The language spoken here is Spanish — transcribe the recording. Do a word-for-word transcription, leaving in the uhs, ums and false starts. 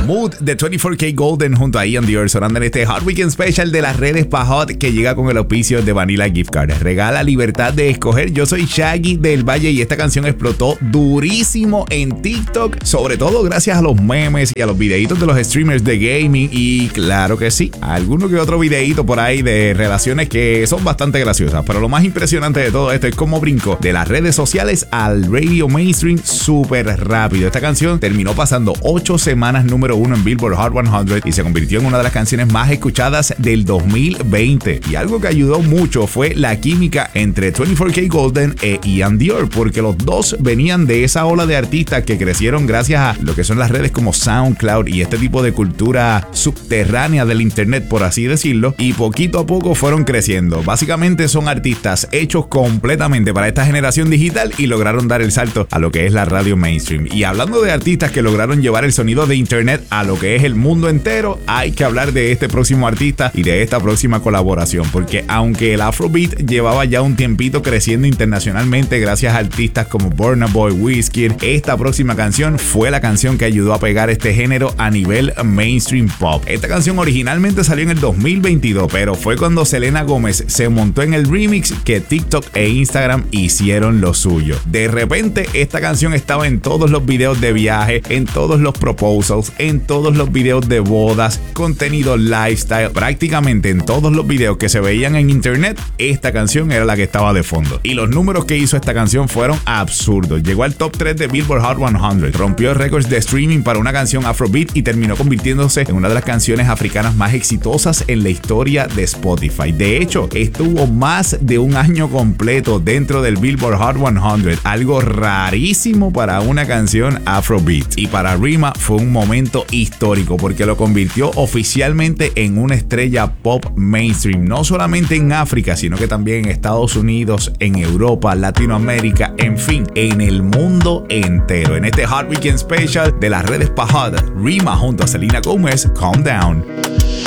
Mood de veinticuatro K Golden junto a Ian Dior sonando en este Hot Weekend Special de las redes pa' Hot que llega con el auspicio de Vanilla Gift Card. Regala libertad de escoger. Yo soy Shaggy del Valle y esta canción explotó durísimo en TikTok, sobre todo gracias a los memes y a los videitos de los streamers de gaming y claro que sí, alguno que otro videito por ahí de relaciones que son bastante graciosas, pero lo más impresionante de todo esto es cómo brincó de las redes sociales al radio mainstream súper rápido. Esta canción terminó pasando ocho semanas número uno en Billboard Hot cien y se convirtió en una de las canciones más escuchadas del dos mil veinte. Y algo que ayudó mucho fue la química entre veinticuatro K Golden e Ian Dior, porque los dos venían de esa ola de artistas que crecieron gracias a lo que son las redes como SoundCloud y este tipo de cultura subterránea del internet, por así decirlo, y poquito a poco fueron creciendo. Básicamente son artistas hechos completamente para esta generación digital y lograron dar el salto a lo que es la radio mainstream. Y hablando de artistas que lograron llevar el sonido de internet a lo que es el mundo entero, hay que hablar de este próximo artista y de esta próxima colaboración, porque aunque el Afrobeat llevaba ya un tiempito creciendo internacionalmente gracias a artistas como Burna Boy, Wizkid, esta próxima canción fue la canción que ayudó a pegar este género a nivel mainstream pop. Esta canción originalmente salió en el dos mil veintidós, pero fue cuando Selena Gómez se montó en el remix que TikTok e Instagram hicieron lo suyo. De repente esta canción estaba en todos los videos de viaje, en todos los proposals, en todos los videos de bodas, contenido lifestyle, prácticamente en todos los videos que se veían en internet, esta canción era la que estaba de fondo. Y los números que hizo esta canción fueron absurdos. Llegó al top tres de Billboard Hot cien, rompió récords de streaming para una canción Afrobeat y terminó convirtiéndose en una de las canciones africanas más exitosas en la historia de Spotify. De hecho, estuvo más de un año completo dentro del Billboard Hot cien, algo rarísimo para una canción Afrobeat. Y para Rema fue un momento histórico porque lo convirtió oficialmente en una estrella pop mainstream, no solamente en África, sino que también en Estados Unidos, en Europa, Latinoamérica, en fin, en el mundo entero. En este Hot Weekend Special de las redes pa' Hot, Rema junto a Selena Gomez, Calm Down.